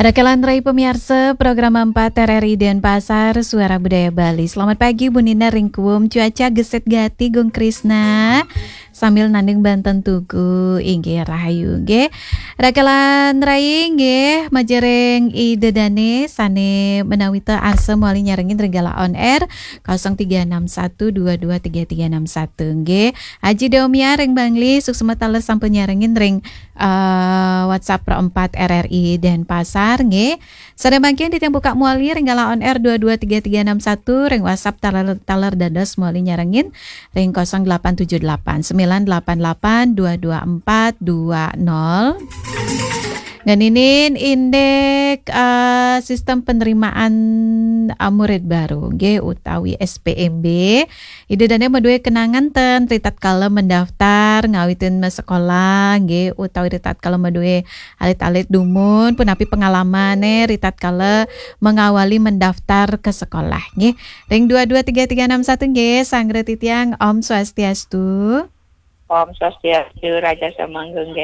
Rekalan Rai pemirsa program 4 RRI Denpasar Suara Budaya Bali. Selamat pagi Bu Nina Ringkuum, cuaca geset gati Gung Krisna sambil nanding Banten Tugu inggih rahayu nggih. Rekalan Rai nggih majereng ide dane sane menawita arsa moali nyarengin regala on air 0361223361 nggih. Haji Deomia ring Bangli suksema tales sampun nyarengin ring WhatsApp Pro 4 RRI Denpasar nggih. Sadaya dityang buka muali ringgala on air 223361 ring WhatsApp taler dados muali nyarengin ring 0878 988 22420. Nganinin indek sistem penerimaan murid baru nggih utawi SPMB. Ide dane medue kenangan ten ritat kala mendaftar ngawiteun sekolah nggih utawi ritat kala medue alit-alit dumun punapi pengalamane ritat kala mengawali mendaftar ke sekolah nggih. Ring 223361 nggih sangre titiang Om Swastiastu. Om Swastiastu Raja Samanggeng.